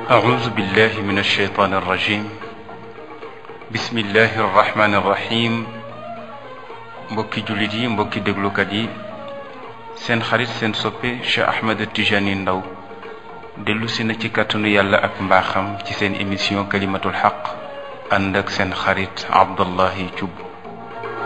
أعوذ بالله من الشيطان الرجيم بسم الله الرحمن الرحيم mbokki jullit yi mbokki déglukat yi seen xarit seen soppe Cheikh Ahmed Tijani Ndaw dellu si na ci kàttanu yàlla ak mbaaxam ci seen émission kalimatul xaq ànd ak seen xarit Abdullahi Thioub